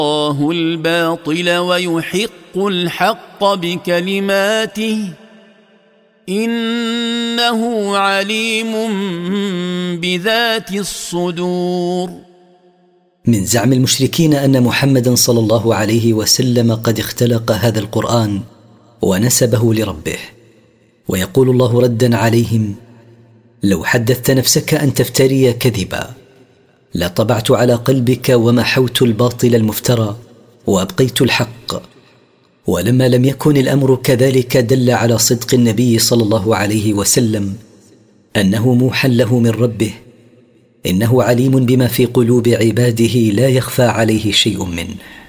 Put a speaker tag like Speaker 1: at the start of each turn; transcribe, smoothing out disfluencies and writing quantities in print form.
Speaker 1: الله الباطل ويحق الحق بكلماته إنه عليم بذات الصدور.
Speaker 2: من زعم المشركين أن محمدا صلى الله عليه وسلم قد اختلق هذا القرآن ونسبه لربه، ويقول الله ردا عليهم: لو حدثت نفسك أن تفتري كذبا لطبعت على قلبك ومحوت الباطل المفترى وأبقيت الحق. ولما لم يكن الأمر كذلك دل على صدق النبي صلى الله عليه وسلم أنه موحى له من ربه، إنه عليم بما في قلوب عباده لا يخفى عليه شيء منه.